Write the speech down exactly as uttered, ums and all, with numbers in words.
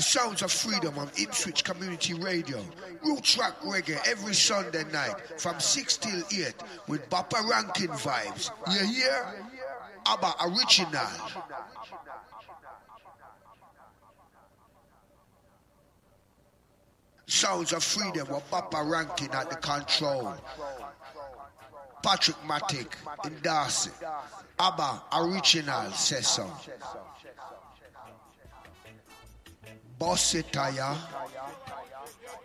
The sounds of freedom on Ipswich Community Radio. Roots rock reggae every Sunday night from six till eight with Bappa Rankin vibes. You hear? ABBA original. Sounds of freedom with Bappa Rankin at the control. Patrick Matic in Darcy. ABBA original says so. Boss it,